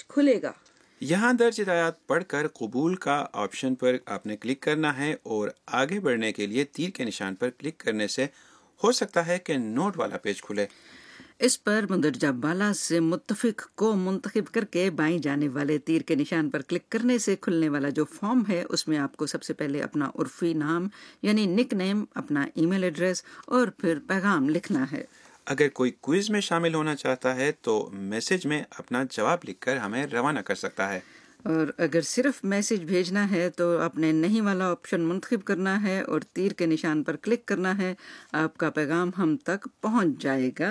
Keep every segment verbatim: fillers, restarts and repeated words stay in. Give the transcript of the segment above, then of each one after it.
Page کھلے گا۔ یہاں درج ہدایات پڑھ کر قبول کا آپشن پر آپ نے کلک کرنا ہے اور آگے بڑھنے کے لیے تیر کے نشان پر کلک کرنے سے ہو سکتا ہے کہ نوٹ والا پیج کھلے۔ اس پر مندرجہ بالا سے متفق کو منتخب کر کے بائیں جانب والے تیر کے نشان پر کلک کرنے سے کھلنے والا جو فارم ہے اس میں آپ کو سب سے پہلے اپنا عرفی نام یعنی نک نیم، اپنا ای میل ایڈریس اور پھر پیغام لکھنا ہے۔ اگر کوئی کوئز میں شامل ہونا چاہتا ہے تو میسج میں اپنا جواب لکھ کر ہمیں روانہ کر سکتا ہے، اور اگر صرف میسج بھیجنا ہے تو اپنے نہیں والا آپشن منتخب کرنا ہے اور تیر کے نشان پر کلک کرنا ہے۔ آپ کا پیغام ہم تک پہنچ جائے گا۔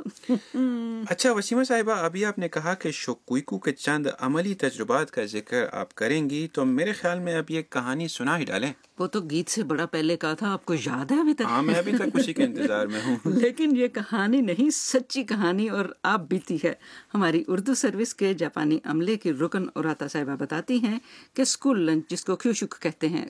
اچھا وسیمہ صاحبہ، ابھی آپ نے کہا کہ شوکویکو کے چند عملی تجربات کا ذکر آپ کریں گی، تو میرے خیال میں اب یہ کہانی سنا ہی ڈالیں۔ وہ تو گیت سے بڑا پہلے کہا تھا، آپ کو یاد ہے ابھی تک؟ ہاں، میں ابھی تک اسی کے انتظار میں ہوں۔ لیکن یہ کہانی نہیں، سچی کہانی اور آپ بیتی ہے۔ ہماری اردو سروس کے جاپانی عملے کی رکن اوراتا صاحبہ بتاتی ہیں کہ اسکول لنچ جس کو کیوشک کہتے ہیں،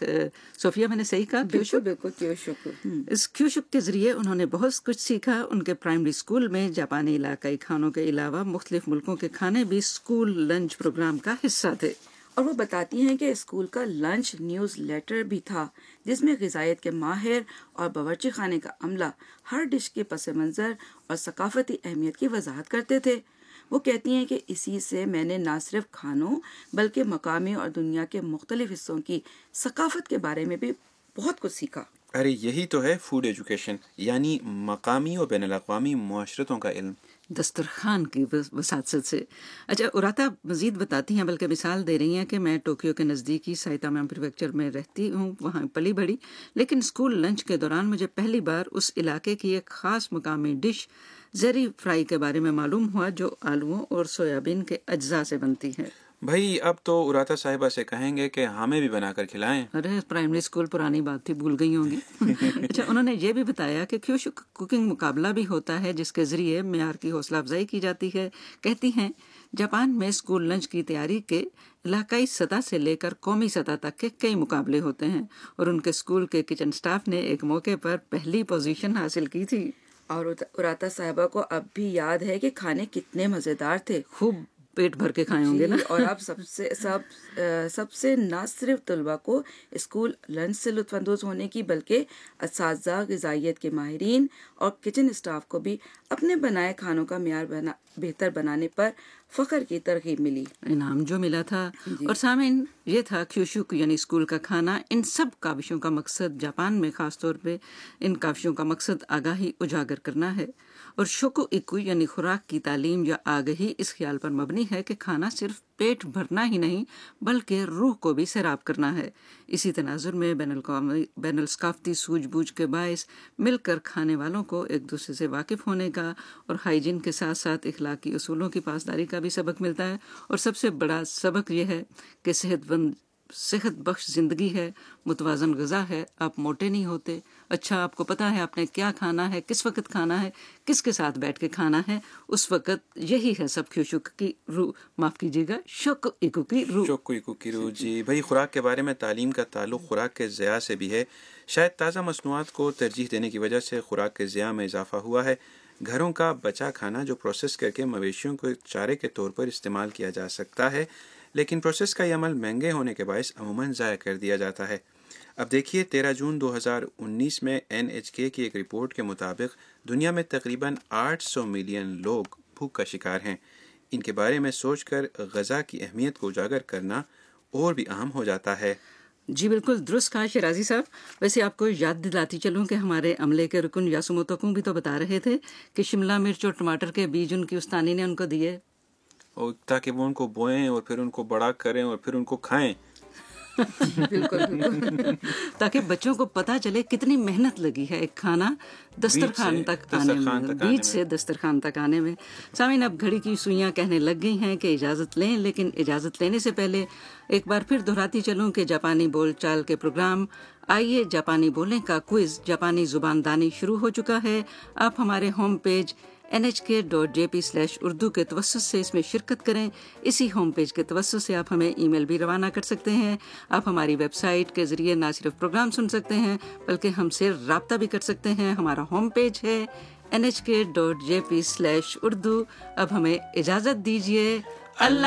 صوفیہ میں نے صحیح کہا؟ بالکل بالکل کیوشک۔ اس کیوشک کے ذریعے انہوں نے بہت کچھ سیکھا۔ ان کے پرائمری اسکول میں جاپانی علاقائی کھانوں کے علاوہ مختلف ملکوں کے کھانے بھی اسکول لنچ پروگرام کا حصہ تھے۔ اور وہ بتاتی ہیں کہ اسکول کا لنچ نیوز لیٹر بھی تھا جس میں غذائیت کے ماہر اور باورچی خانے کا عملہ ہر ڈش کے پس منظر اور ثقافتی اہمیت کی وضاحت کرتے تھے۔ وہ کہتی ہیں کہ اسی سے میں نے نہ صرف کھانوں بلکہ مقامی اور دنیا کے مختلف حصوں کی ثقافت کے بارے میں بھی بہت کچھ سیکھا۔ ارے یہی تو ہے فوڈ ایجوکیشن، یعنی مقامی اور بین الاقوامی معاشرتوں کا علم، دسترخوان کی وساطت سے۔ اچھا اوراتا مزید بتاتی ہیں، بلکہ مثال دے رہی ہیں کہ میں ٹوکیو کے نزدیکی سائتاما پریفیکچر میں رہتی ہوں، وہاں پلی بڑھی، لیکن اسکول لنچ کے دوران مجھے پہلی بار اس علاقے کی ایک خاص مقامی ڈش زیری فرائی کے بارے میں معلوم ہوا جو آلوؤں اور سویابین کے اجزاء سے بنتی ہے۔ بھائی اب تو اوراتا صاحبہ سے کہیں گے کہ ہمیں بھی بنا کر کھلائیں۔ ارے پرائمری اسکول پرانی بات تھی، بھول گئی ہوں گی۔ اچھا انہوں نے یہ بھی بتایا کہ کیوشک کوکنگ مقابلہ بھی ہوتا ہے جس کے ذریعے معیار کی حوصلہ افزائی کی جاتی ہے۔ کہتی ہیں جاپان میں اسکول لنچ کی تیاری کے علاقائی سطح سے لے کر قومی سطح تک کے کئی مقابلے ہوتے ہیں، اور ان کے اسکول کے کچن سٹاف نے ایک موقع پر پہلی پوزیشن حاصل کی تھی۔ اور اوراتا صاحبہ کو اب بھی یاد ہے کہ کھانے کتنے مزیدار تھے، خوب پیٹ بھر کے کھائے ہوں گے نا۔ اور اب سب سے سب سب سے نہ صرف طلباء کو اسکول لنچ سے لطف اندوز ہونے کی بلکہ اساتذہ، غذائیت کے ماہرین اور کچن اسٹاف کو بھی اپنے بنائے کھانوں کا معیار بنا بہتر بنانے پر فخر کی ترغیب ملی، انعام جو ملا تھا۔ جی۔ اور سامعین یہ تھا کیوشک یعنی اسکول کا کھانا۔ ان سب کاوشوں کا مقصد جاپان میں خاص طور پہ ان کاوشوں کا مقصد آگاہی اجاگر کرنا ہے، اور شوکو ایکو یعنی خوراک کی تعلیم یا آگہی اس خیال پر مبنی ہے کہ کھانا صرف پیٹ بھرنا ہی نہیں بلکہ روح کو بھی سیراب کرنا ہے۔ اسی تناظر میں بین الاقوامی بین الثقافتی سوجھ بوجھ کے باعث مل کر کھانے والوں کو ایک دوسرے سے واقف ہونے کا اور ہائیجین کے ساتھ ساتھ اخلاقی اصولوں کی پاسداری کا بھی سبق ملتا ہے۔ اور سب سے بڑا سبق یہ ہے کہ صحت مند صحت بخش زندگی ہے، متوازن غذا ہے، آپ موٹے نہیں ہوتے۔ اچھا آپ کو پتا ہے آپ نے کیا کھانا ہے، کس وقت کھانا ہے، کس کے ساتھ بیٹھ کے کھانا ہے، اس وقت یہی ہے سب کیوشک کی روح، معاف کیجیے گا شوکو ایکو کی روح۔ شوکو ایکو کی روح، جی بھائی۔ خوراک کے بارے میں تعلیم کا تعلق خوراک کے ضیاع سے بھی ہے۔ شاید تازہ مصنوعات کو ترجیح دینے کی وجہ سے خوراک کے ضیاع میں اضافہ ہوا ہے۔ گھروں کا بچا کھانا جو پروسیس کر کے مویشیوں کو چارے کے طور پر استعمال کیا جا سکتا ہے، لیکن پروسیس کا یہ عمل مہنگے ہونے کے باعث عموماً ضائع کر دیا جاتا ہے۔ اب دیکھیے تیرہ جون دو ہزار انیس میں این ایچ کے کی ایک رپورٹ کے مطابق دنیا میں تقریباً آٹھ سو ملین لوگ بھوک کا شکار ہیں۔ ان کے بارے میں سوچ کر غذا کی اہمیت کو اجاگر کرنا اور بھی اہم ہو جاتا ہے۔ جی بالکل درست کہا شیرازی صاحب۔ ویسے آپ کو یاد دلاتی چلوں کہ ہمارے عملے کے رکن یاسوموتو بھی تو بتا رہے تھے کہ شملہ مرچ اور ٹماٹر کے بیج ان کی استانی نے ان کو دیے، اور تاکہ وہ ان کو بوئیں اور پھر ان کو بڑا کریں اور پھر ان کو کھائیں۔ بالکل بالکل، تاکہ بچوں کو پتہ چلے کتنی محنت لگی ہے ایک کھانا دسترخوان تک آنے میں، بیج سے دسترخوان تک آنے میں۔ سامعین اب گھڑی کی سوئیاں کہنے لگ گئی ہیں کہ اجازت لیں، لیکن اجازت لینے سے پہلے ایک بار پھر دہراتی چلوں کہ جاپانی بول چال کے پروگرام آئیے جاپانی بولنے کا کوئز جاپانی زبان دانی شروع ہو چکا ہے۔ آپ ہمارے ہوم پیج این ایچ کے dot J P slash Urdu کے توسط سے اس میں شرکت کریں۔ اسی ہوم پیج کے توسط سے آپ ہمیں ای میل بھی روانہ کر سکتے ہیں۔ آپ ہماری ویب سائٹ کے ذریعے نہ صرف پروگرام سن سکتے ہیں بلکہ ہم سے رابطہ بھی کر سکتے ہیں۔ ہمارا ہوم پیج ہے این ایچ کے dot J P slash Urdu. اب ہمیں اجازت دیجیے، اللہ